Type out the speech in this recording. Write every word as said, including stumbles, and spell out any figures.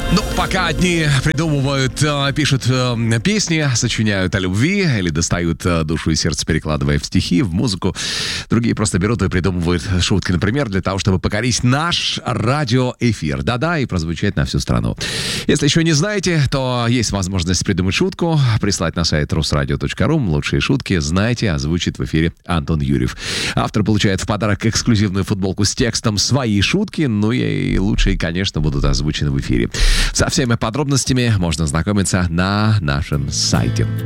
Ну, пока одни придумывают, пишут песни, сочиняют о любви или достают душу и сердце, перекладывая в стихи, в музыку. Другие просто берут и придумывают шутки, например, для того, чтобы покорить наш радиоэфир. Да-да, и прозвучать на всю страну. Если еще не знаете, то есть возможность придумать шутку, прислать на сайт русрадио точка ру. Лучшие шутки, знаете, озвучит в эфире Антон Юрьев. Автор получает в подарок эксклюзивную футболку с текстом «Свои шутки», ну и лучшие, конечно, будут озвучены в эфире. Со всеми подробностями можно знакомиться на нашем сайте.